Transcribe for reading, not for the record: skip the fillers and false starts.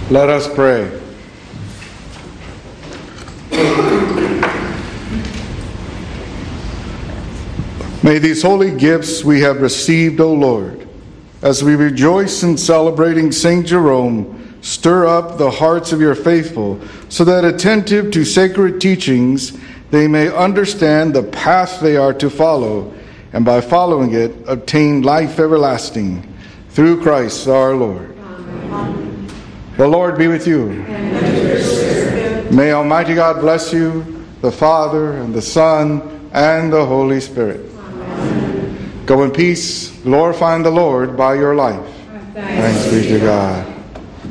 Let us pray. May these holy gifts we have received, O Lord, as we rejoice in celebrating St. Jerome, stir up the hearts of your faithful, so that attentive to sacred teachings, they may understand the path they are to follow, and by following it, obtain life everlasting. Through Christ our Lord. Amen. The Lord be with you. And with your spirit. May Almighty God bless you, the Father, and the Son, and the Holy Spirit. Go in peace, glorifying the Lord by your life. Thanks be to God.